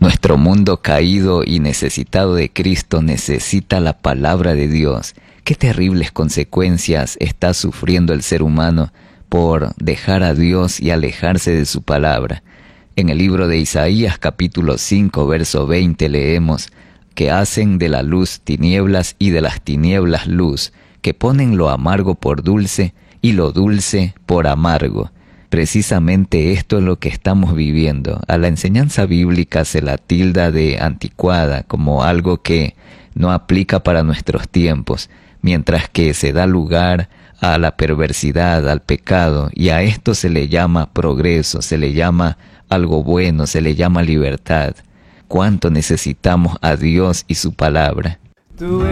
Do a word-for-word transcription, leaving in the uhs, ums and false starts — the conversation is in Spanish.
Nuestro mundo caído y necesitado de Cristo necesita la palabra de Dios. Qué terribles consecuencias está sufriendo el ser humano por dejar a Dios y alejarse de su palabra. En el libro de Isaías capítulo cinco, verso veinte leemos que hacen de la luz tinieblas y de las tinieblas luz, que ponen lo amargo por dulce y lo dulce por amargo. Precisamente esto es lo que estamos viviendo. A la enseñanza bíblica se la tilda de anticuada, como algo que no aplica para nuestros tiempos, mientras que se da lugar a la perversidad, al pecado, y a esto se le llama progreso, se le llama algo bueno, se le llama libertad. ¿Cuánto necesitamos a Dios y su palabra? Tú